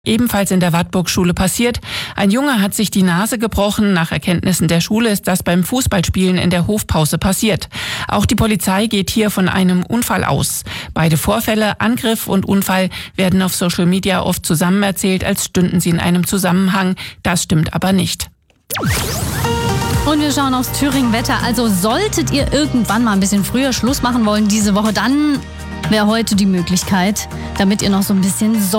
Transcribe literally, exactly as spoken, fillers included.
Ebenfalls in der Wartburg-Schule passiert. Ein Junge hat sich die Nase gebrochen. Nach Erkenntnissen der Schule ist das beim Fußballspielen in der Hofpause passiert. Auch die Polizei geht hier von einem Unfall aus. Beide Vorfälle, Angriff und Unfall, werden auf Social Media oft zusammen erzählt, als stünden sie in einem Zusammenhang. Das stimmt aber nicht. Und wir schauen aufs Thüringen-Wetter. Also solltet ihr irgendwann mal ein bisschen früher Schluss machen wollen diese Woche, dann wäre heute die Möglichkeit, damit ihr noch so ein bisschen Sonne